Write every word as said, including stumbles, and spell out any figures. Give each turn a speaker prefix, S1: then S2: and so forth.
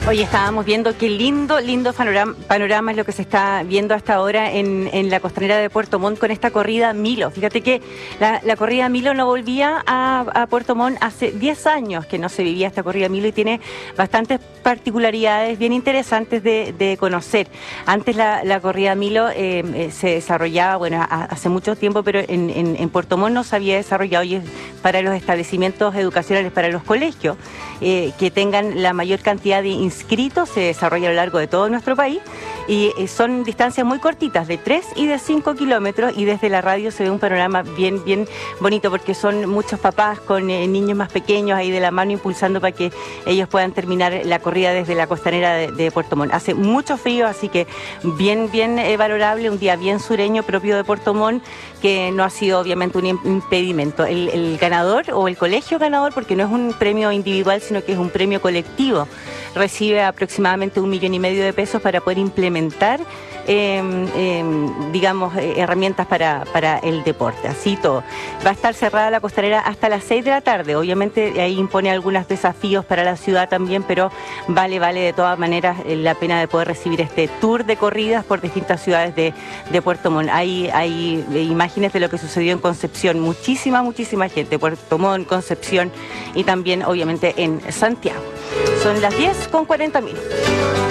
S1: Hoy estábamos viendo qué lindo, lindo panorama, panorama es lo que se está viendo hasta ahora en, en la costanera de Puerto Montt con esta corrida Milo. Fíjate que la, la corrida Milo no volvía a, a Puerto Montt hace diez años que no se vivía esta corrida Milo y tiene bastantes particularidades bien interesantes de, de conocer. Antes la, la corrida Milo eh, eh, se desarrollaba, bueno, a, hace mucho tiempo, pero en, en, en Puerto Montt no se había desarrollado y es para los establecimientos educacionales, para los colegios, eh, que tengan la mayor cantidad de inscritos, se desarrolla a lo largo de todo nuestro país y eh, son distancias muy cortitas, de tres y de cinco kilómetros, y desde la radio se ve un panorama bien, bien bonito porque son muchos papás con eh, niños más pequeños ahí de la mano impulsando para que ellos puedan terminar la corrida desde la costanera de, de Puerto Montt. Hace mucho frío, así que bien, bien eh, valorable, un día bien sureño propio de Puerto Montt, que no ha sido obviamente un impedimento. El, el ganador o el colegio ganador, porque no es un premio individual, sino que es un premio colectivo, recibe aproximadamente un millón y medio de pesos para poder implementar, eh, eh, digamos, eh, herramientas para, para el deporte. Así todo. Va a estar cerrada la costanera hasta las seis de la tarde. Obviamente ahí impone algunos desafíos para la ciudad también, pero vale, vale de todas maneras la pena de poder recibir este tour de corridas por distintas ciudades de, de Puerto Montt. Hay, hay imágenes de lo que sucedió en Concepción. Muchísima, muchísima gente. Puerto Montt, Concepción y también obviamente en Santiago. Son las diez con cuarenta minutos.